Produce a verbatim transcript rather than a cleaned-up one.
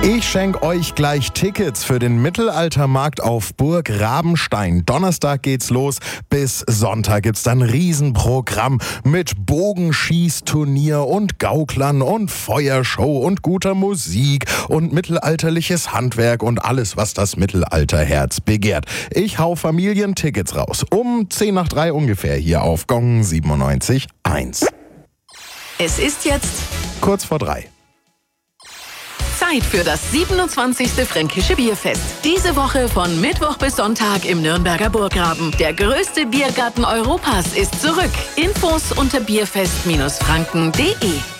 Ich schenke euch gleich Tickets für den Mittelaltermarkt auf Burg Rabenstein. Donnerstag geht's los, bis Sonntag gibt's dann ein Riesenprogramm mit Bogenschießturnier und Gauklern und Feuershow und guter Musik und mittelalterliches Handwerk und alles, was das Mittelalterherz begehrt. Ich hau Familientickets raus. Um zehn nach drei ungefähr hier auf Gong siebenundneunzig Komma eins. Es ist jetzt Kurz vor drei. Zeit für das siebenundzwanzigste Fränkische Bierfest. Diese Woche von Mittwoch bis Sonntag im Nürnberger Burggraben. Der größte Biergarten Europas ist zurück. Infos unter bierfest Bindestrich franken punkt de.